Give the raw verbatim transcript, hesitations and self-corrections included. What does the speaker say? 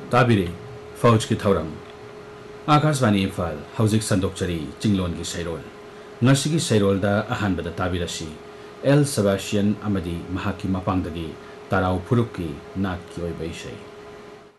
ताबिरे फौज की थौरम आकाशवाणी इम्फाल हौजिक संदोक्चरी चिंगलोन की सैरोल ngasi की सैरोलदा अहानबदा ताबिरसी एल सेबास्टियन अमदी महाकी मपांगदगी ताराव फुरुक की नाट की ओइबा इसै।